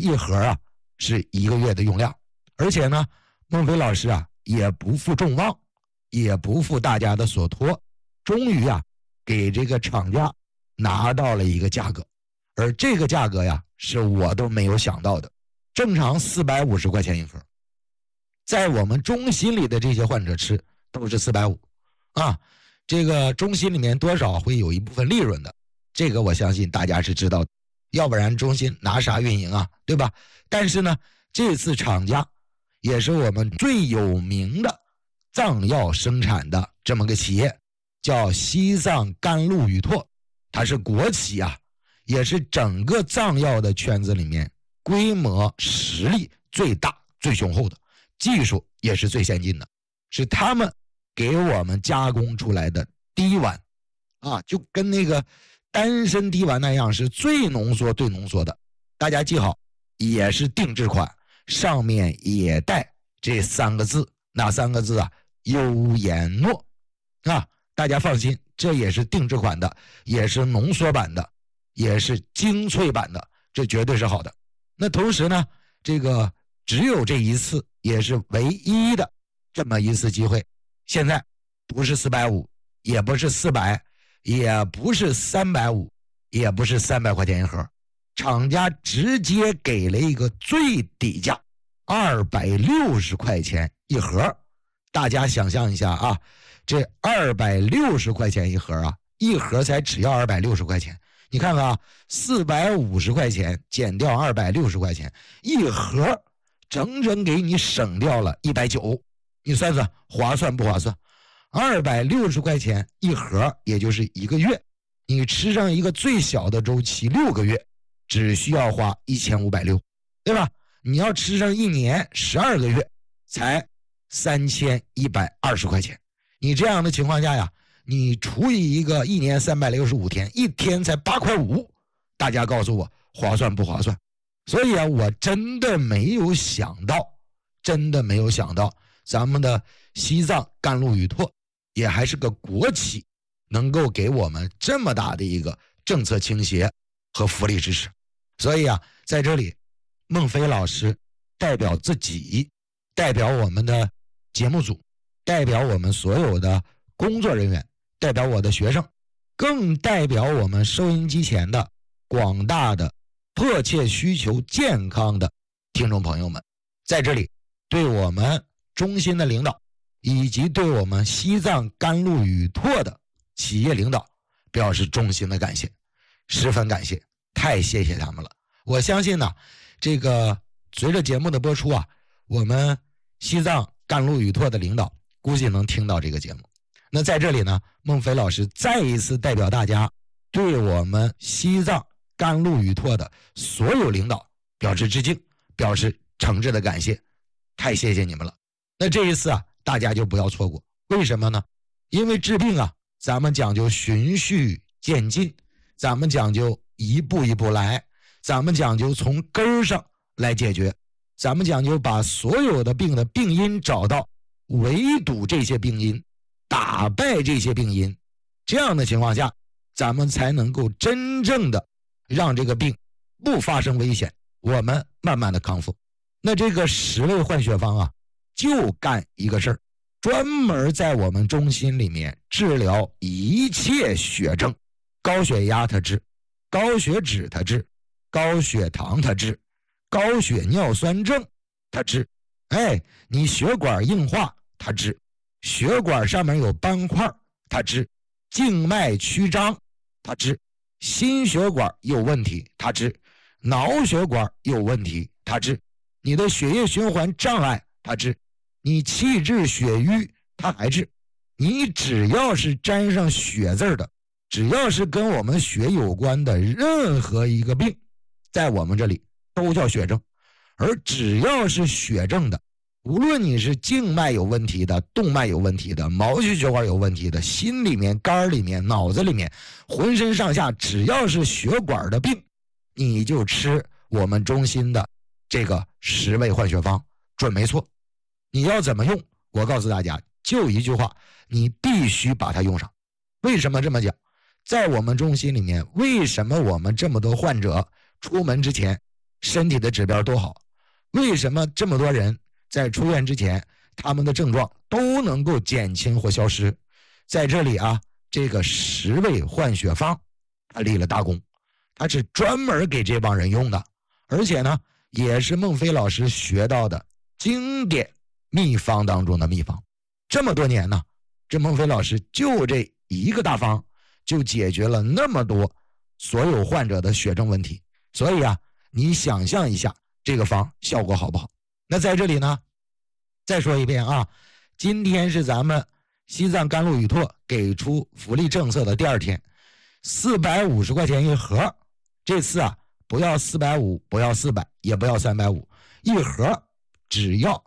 一盒啊是1个月的用量。而且呢，孟非老师啊也不负众望，也不负大家的所托，终于啊给这个厂家拿到了一个价格，而这个价格呀是我都没有想到的。正常450块钱一盒，在我们中心里的这些患者吃都是450啊。这个中心里面多少会有一部分利润的，这个我相信大家是知道的，要不然中心拿啥运营啊，对吧？但是呢，这次厂家也是我们最有名的藏药生产的这么个企业，叫西藏甘露与拓，它是国企啊，也是整个藏药的圈子里面规模实力最大最雄厚的，技术也是最先进的，是他们给我们加工出来的滴丸啊，就跟那个丹参滴丸那样，是最浓缩最浓缩的。大家记好，也是定制款，上面也带这3个字，哪3个字啊？优颜诺啊，大家放心，这也是定制款的，也是浓缩版的，也是精粹版的，这绝对是好的。那同时呢，这个只有这一次，也是唯一的这么一次机会。现在不是450，也不是400，也不是350，也不是300块钱一盒，厂家直接给了一个最底价，260块钱一盒。大家想象一下啊，这260块钱一盒啊，一盒才只要260块钱。你看看啊，450块钱减掉260块钱，一盒整整给你省掉了190，你算算划算不划算？260块钱一盒，也就是1个月，你吃上一个最小的周期6个月，只需要花1560，对吧？你要吃上1年12个月，才3120块钱。你这样的情况下呀，你除以1年365天，一天才8块5，大家告诉我划算不划算？所以啊，我真的没有想到，咱们的西藏甘露与拓也还是个国企，能够给我们这么大的一个政策倾斜和福利支持。所以啊，在这里孟非老师代表自己，代表我们的节目组，代表我们所有的工作人员，代表我的学生，更代表我们收音机前的广大的迫切需求健康的听众朋友们，在这里对我们中心的领导以及对我们西藏甘露与拓的企业领导表示衷心的感谢，十分感谢，太谢谢他们了。我相信呢，这个随着节目的播出啊，我们西藏甘露与拓的领导估计能听到这个节目。那在这里呢，孟非老师再一次代表大家对我们西藏甘露与拓的所有领导表示致敬，表示诚挚的感谢，太谢谢你们了。那这一次啊，大家就不要错过。为什么呢？因为治病啊，咱们讲究循序渐进，咱们讲究一步一步来，咱们讲究从根儿上来解决，咱们讲究把所有的病的病因找到，围堵这些病因，打败这些病因，这样的情况下，咱们才能够真正的让这个病不发生危险，我们慢慢的康复。那这个10味换血方啊，就干一个事儿，专门在我们中心里面治疗一切血症，高血压它治，高血脂它治，高血糖它治，高血尿酸症它治，你血管硬化它治，血管上面有斑块它治，静脉曲张它治，心血管有问题它治，脑血管有问题它治，你的血液循环障碍它治，你气滞血瘀它还治。你只要是沾上血字的，只要是跟我们血有关的任何一个病，在我们这里都叫血症。而只要是血症的，无论你是静脉有问题的，动脉有问题的，毛细血管有问题的，心里面、肝里面、脑子里面，浑身上下只要是血管的病，你就吃我们中心的这个10味换血方，准没错。你要怎么用？我告诉大家，就一句话，你必须把它用上。为什么这么讲？在我们中心里面，为什么我们这么多患者出门之前身体的指标都好。为什么这么多人在出院之前，他们的症状都能够减轻或消失？在这里啊，这个10味换血方他立了大功，他是专门给这帮人用的，而且呢也是孟非老师学到的经典秘方当中的秘方。这么多年呢，这孟非老师就这一个大方就解决了那么多所有患者的血症问题。所以啊，你想象一下这个方效果好不好？那在这里呢再说一遍啊，今天是咱们西藏甘露雨拓给出福利政策的第2天，450块钱一盒。这次啊，不要450，不要400，也不要350，一盒只要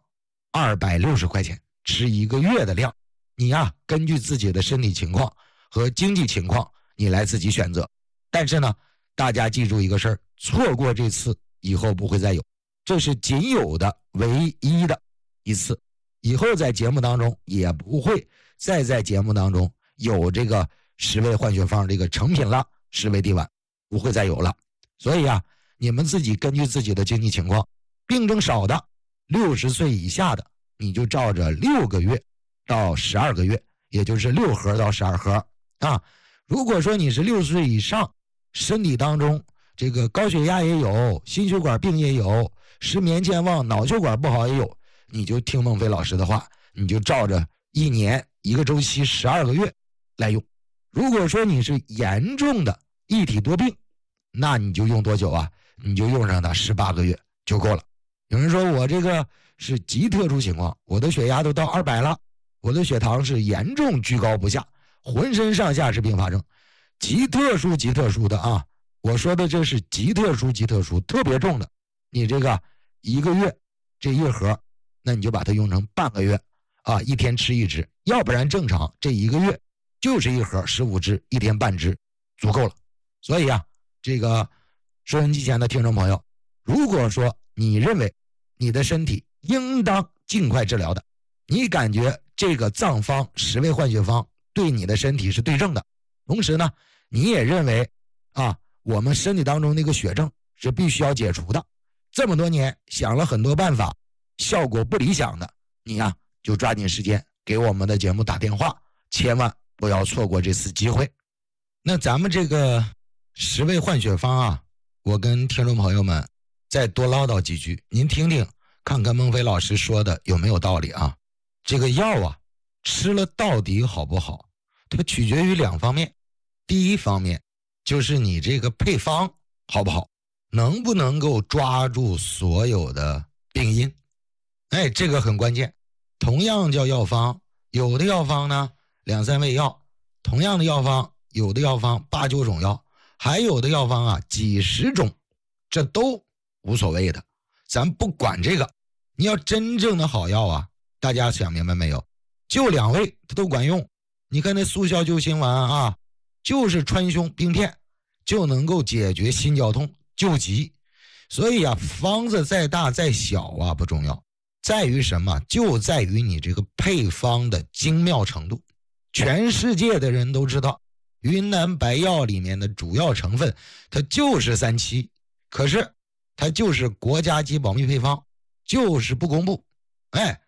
260块钱，吃1个月的量。你呀，根据自己的身体情况和经济情况，你来自己选择。但是呢，大家记住一个事儿，错过这次以后不会再有，这是仅有的唯一的一次，以后在节目当中也不会再在节目当中有这个10味换血方这个成品了，10味地丸不会再有了。所以啊，你们自己根据自己的经济情况，病症少的60岁以下的，你就照着6个月到12个月，也就是6盒到12盒啊。如果说你是60岁以上，身体当中这个高血压也有，心血管病也有，失眠健忘，脑血管不好也有，你就听孟非老师的话，你就照着1年1个周期12个月来用。如果说你是严重的一体多病，那你就用多久啊？你就用上它18个月就够了。有人说我这个是极特殊情况，我的血压都到200了，我的血糖是严重居高不下，浑身上下是并发症，极特殊极特殊的啊！我说的这是极特殊极特殊，特别重的。你这个1个月这一盒，那你就把它用成半个月啊，1天吃1支，要不然正常这1个月就是一盒15支，1天半支足够了。所以啊，这个收音机前的听众朋友，如果说你认为你的身体应当尽快治疗的，你感觉这个藏方10味换血方对你的身体是对症的，同时呢，你也认为啊，我们身体当中那个血症是必须要解除的，这么多年想了很多办法，效果不理想的，你呀就抓紧时间给我们的节目打电话，千万不要错过这次机会。那咱们这个10味换血方啊，我跟听众朋友们再多唠叨几句，您听听看看孟非老师说的有没有道理啊？这个药啊，吃了到底好不好，它取决于2方面。第一方面就是你这个配方好不好，能不能够抓住所有的病因。哎，这个很关键。同样叫药方，有的药方呢2、3味药，同样的药方，有的药方8、9种药，还有的药方啊几十种，这都无所谓的，咱不管这个。你要真正的好药啊，大家想明白没有？就2味它都管用。你看那速效救心丸啊，就是川芎冰片就能够解决心绞痛救急。所以啊，方子再大再小啊不重要，在于什么？就在于你这个配方的精妙程度。全世界的人都知道，云南白药里面的主要成分它就是3七，可是它就是国家级保密配方，就是不公布。哎，